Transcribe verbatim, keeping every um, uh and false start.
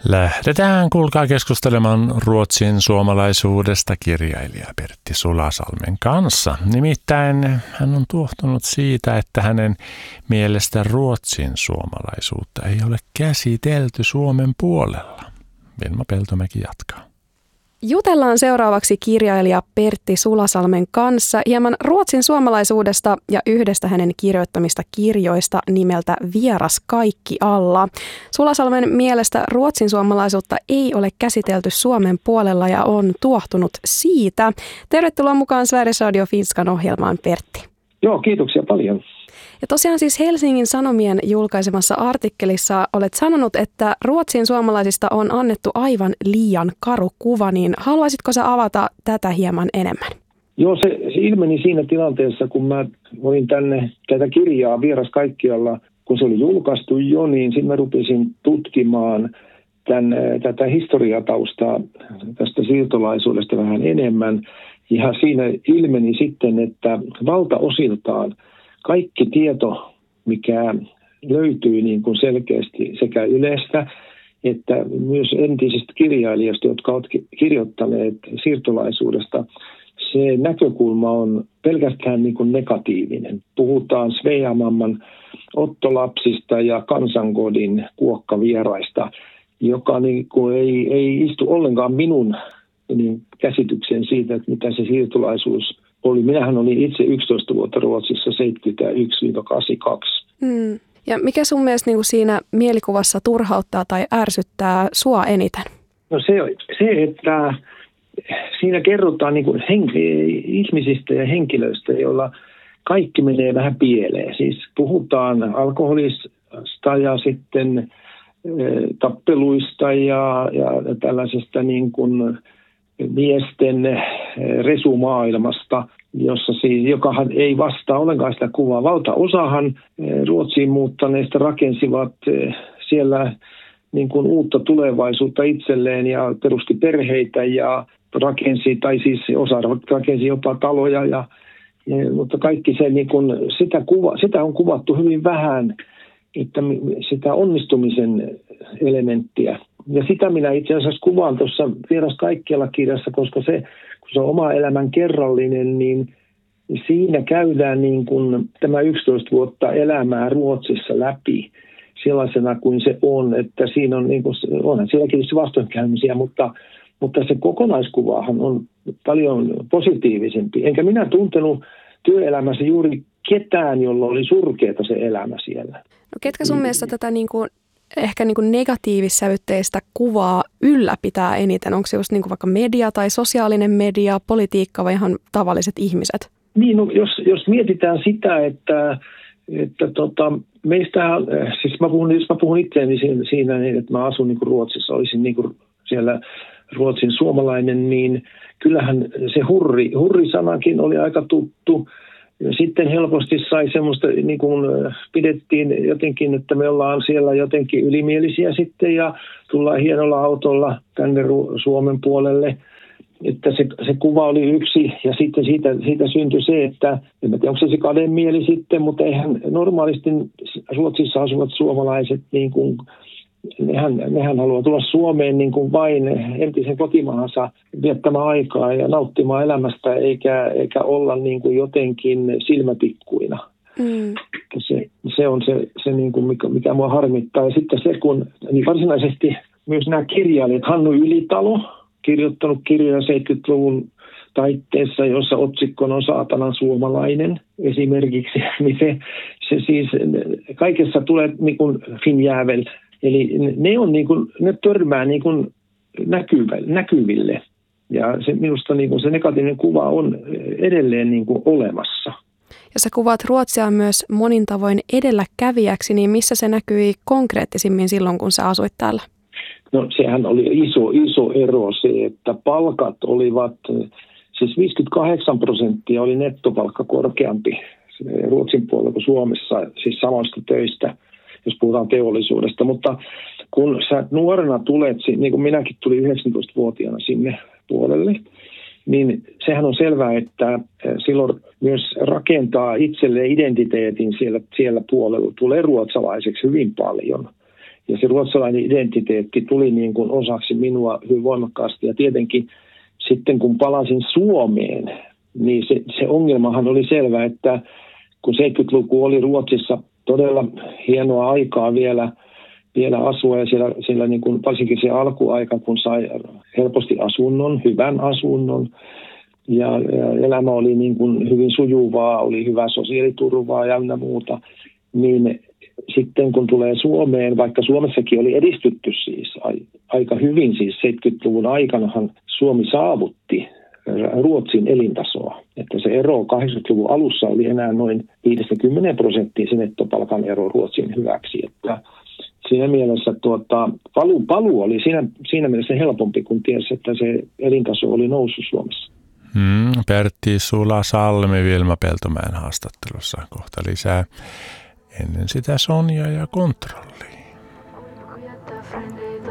Lähdetään kuulkaa keskustelemaan Ruotsin suomalaisuudesta kirjailija Pertti Sulasalmen kanssa. Nimittäin hän on tuohtunut siitä, että hänen mielestä Ruotsin suomalaisuutta ei ole käsitelty Suomen puolella. Vilma Peltomäki jatkaa. Jutellaan seuraavaksi kirjailija Pertti Sulasalmen kanssa hieman Ruotsin suomalaisuudesta ja yhdestä hänen kirjoittamista kirjoista nimeltä Vieras kaikkialla. Sulasalmen mielestä Ruotsin suomalaisuutta ei ole käsitelty Suomen puolella ja on tuohtunut siitä. Tervetuloa mukaan Sveriges Radio Finskan ohjelmaan, Pertti. Joo, kiitoksia paljon. Ja tosiaan siis Helsingin Sanomien julkaisemassa artikkelissa olet sanonut, että Ruotsin suomalaisista on annettu aivan liian karu kuva, niin haluaisitko sä avata tätä hieman enemmän? Joo, se, se ilmeni siinä tilanteessa, kun mä olin tänne tätä kirjaa Vieras kaikkialla, kun se oli julkaistu jo, niin sitten mä rupesin tutkimaan tämän, tätä historiataustaa tästä siirtolaisuudesta vähän enemmän. Ja siinä ilmeni sitten, että valtaosiltaan kaikki tieto, mikä löytyy niin kuin selkeästi sekä Ylestä että myös entisistä kirjailijoista, jotka ovat kirjoittaneet siirtolaisuudesta, se näkökulma on pelkästään niin kuin negatiivinen. Puhutaan Sveamamman ottolapsista ja kansankodin kuokkavieraista, joka niin kuin ei, ei istu ollenkaan minun niin käsityksen siitä, että mitä se siirtolaisuus oli. Minähän olin itse yksitoista vuotta Ruotsissa seitsemänkymmentäyksi kahdeksankymmentäkaksi. Mm. Ja mikä sun mielestä niin kuin siinä mielikuvassa turhauttaa tai ärsyttää sua eniten? No se, se että siinä kerrotaan niin kuin henki, ihmisistä ja henkilöistä, joilla kaikki menee vähän pieleen. Siis puhutaan alkoholista ja sitten e, tappeluista ja, ja tällaisesta niin kuin miesten resumaailmasta, jossa siis, jokahan ei vastaa ollenkaan sitä kuvaa. Valtaosahan Ruotsiin muuttaneista rakensivat siellä niin kuin uutta tulevaisuutta itselleen ja perusti perheitä ja rakensi, tai siis osa rakensi jopa taloja, ja, ja, mutta kaikki se, niin kuin, sitä, kuva, sitä on kuvattu hyvin vähän, että sitä onnistumisen elementtiä. Ja sitä minä itse asiassa kuvaan tuossa Vieras kaikkialla -kirjassa, koska se, kun se on oma elämän kerrallinen, niin siinä käydään niin kuin tämä yksitoista vuotta elämää Ruotsissa läpi sellaisena kuin se on. Että siinä on, niin kuin, onhan sielläkin vastoinkäymisiä, mutta, mutta se kokonaiskuvahan on paljon positiivisempi. Enkä minä tuntenut työelämässä juuri ketään, jolla oli surkeata se elämä siellä. No ketkä sun mielestä tätä niin kuin ehkä niin kuin negatiivissävytteistä kuvaa ylläpitää eniten? Onko se just niin kuin vaikka media tai sosiaalinen media, politiikka vai ihan tavalliset ihmiset? Niin, no, jos, jos mietitään sitä, että, että tota, meistä, siis mä puhun, jos mä puhun itseäni siinä, siinä niin, että mä asun niin kuin Ruotsissa, olisin niin kuin siellä Ruotsin suomalainen, niin kyllähän se hurri, hurri-sanakin oli aika tuttu. Sitten helposti sai semmoista, niin kuin pidettiin jotenkin, että me ollaan siellä jotenkin ylimielisiä sitten ja tullaan hienolla autolla tänne Suomen puolelle. Että se, se kuva oli yksi ja sitten siitä, siitä syntyi se, että en tiedä, onko se se kademieli sitten, mutta eihän normaalisti Ruotsissa asuvat suomalaiset, niin kuin, nehän, nehän haluaa tulla Suomeen niin kuin vain entisen kotimaahansa viettämään aikaa ja nauttimaan elämästä eikä, eikä olla niin kuin jotenkin silmätikkuina. Mm. Se, se on se, se niin kuin mikä, mikä mua harmittaa. Ja sitten se, kun niin varsinaisesti myös nämä kirjailijat, Hannu Ylitalo, kirjoittanut kirjoja seitsemänkymmentäluvun taitteessa, jossa otsikkona on Saatanan suomalainen esimerkiksi, niin se, se siis kaikessa tulee niin kuin finjävel. Eli ne, on niin kuin, ne törmää niin kuin näkyville ja se, minusta niin kuin se negatiivinen kuva on edelleen niin kuin olemassa. Ja sä kuvaat Ruotsia myös monin tavoin edelläkävijäksi, niin missä se näkyi konkreettisimmin silloin, kun sä asuit täällä? No sehän oli iso, iso ero se, että palkat olivat, siis viisikymmentäkahdeksan prosenttia oli nettopalkka korkeampi Ruotsin puolella kuin Suomessa, siis samasta töistä, jos puhutaan teollisuudesta. Mutta kun sä nuorena tulet, niin kuin minäkin tulin yhdeksäntoistavuotiaana sinne puolelle, niin sehän on selvää, että silloin myös rakentaa itselleen identiteetin siellä, siellä puolella, tulee ruotsalaiseksi hyvin paljon. ja se ruotsalainen identiteetti tuli niin kuin osaksi minua hyvin voimakkaasti. Ja tietenkin sitten kun palasin Suomeen, niin se, se ongelmahan oli selvä, että kun seitsemänkymmentäluku oli Ruotsissa todella hienoa aikaa vielä, vielä asua ja siellä, siellä niin kuin, varsinkin se alkuaika, kun sai helposti asunnon, hyvän asunnon ja, ja elämä oli niin kuin hyvin sujuvaa, oli hyvää sosiaaliturvaa ja muuta, niin sitten kun tulee Suomeen, vaikka Suomessakin oli edistytty siis aika hyvin, siis seitsemänkymmentäluvun aikanahan Suomi saavutti Ruotsin elintasoa. Että se ero kahdeksankymmentäluvun alussa oli enää noin viisikymmentä prosenttia se nettopalkan ero Ruotsin hyväksi. Että siinä mielessä tuota, paluu, paluu oli siinä, siinä mielessä helpompi, kun tiesi, että se elintaso oli noussut Suomessa. Hmm, Pertti Sulasalmi Vilma Peltomäen haastattelussa. Kohta lisää. Ennen sitä Sonja ja Kontrolli.